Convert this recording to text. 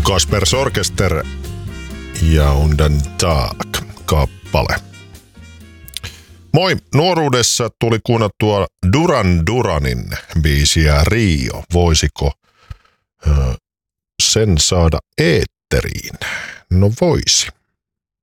Kaspers Orkester ja Undan Tag kappale. Moi, nuoruudessa tuli kuunnattua Duran Duranin biisiä Rio. Voisiko sen saada eetteriin? No voisi.